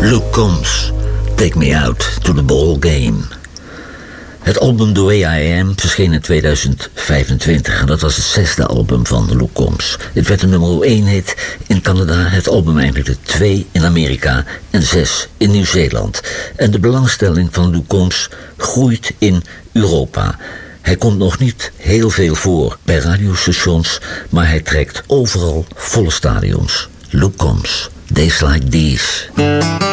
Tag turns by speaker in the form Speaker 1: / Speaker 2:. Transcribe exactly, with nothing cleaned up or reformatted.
Speaker 1: Luke Combs, Take Me Out to the Ball Game. Het album The Way I Am verscheen in tweeduizend vijfentwintig en dat was het zesde album van Luke Combs. Het werd een nummer één hit in Canada, het album eindigde twee in Amerika en zes in Nieuw-Zeeland. En de belangstelling van Luke Combs groeit in Europa. Hij komt nog niet heel veel voor bij radiostations, maar hij trekt overal volle stadions. Luke Combs, Days Like These.